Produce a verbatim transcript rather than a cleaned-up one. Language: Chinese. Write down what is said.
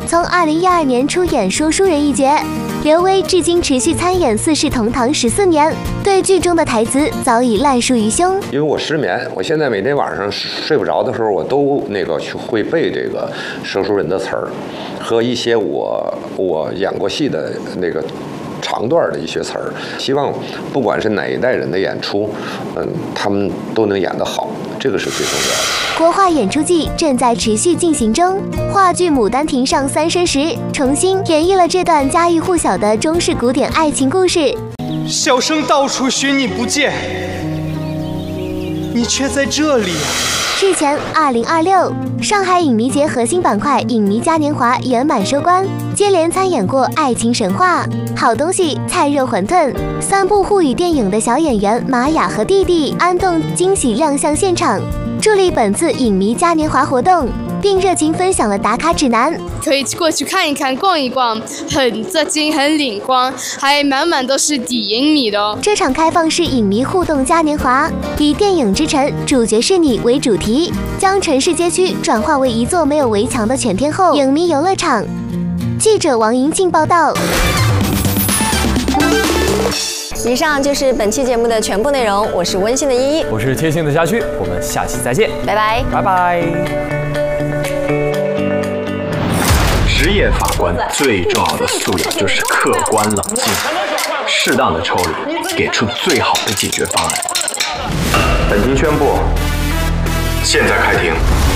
从二零一二年出演《说书人》一角，刘威至今持续参演《四世同堂》十四年，对剧中的台词早已烂熟于胸。 因为我失眠，我现在每天晚上睡不着的时候，我都那个去会背这个说书人的词儿，和一些我我演过戏的那个长段的一些词儿。希望不管是哪一代人的演出，嗯，他们都能演得好，这个是最重要的。 国画演出季正在持续进行中，话剧《牡丹亭》上三生时重新演绎了这段家喻户晓的中式古典爱情故事。 小生到处寻你不见，你却在这里啊！ 日前，二零二六上海影迷节核心板块影迷嘉年华圆满收官，接连参演过《爱情神话》《好东西》《菜肉馄饨》三部沪语电影的小演员玛雅和弟弟安栋惊喜亮相现场，助力本次影迷嘉年华活动，并热情分享了打卡指南。 可以过去看一看、逛一逛，很震惊、很领光，还满满都是底影迷的哦。 这场开放式影迷互动嘉年华以电影之城主角是你为主题，将城市街区转化为一座没有围墙的全天候影迷游乐场。记者王银庆报道。 以上就是本期节目的全部内容，我是温馨的依依， 我是贴心的家驹，我们下期再见， 拜拜， 拜拜。 职业法官最重要的素养就是客观冷静，适当的抽离，给出最好的解决方案。 本庭宣布，现在开庭。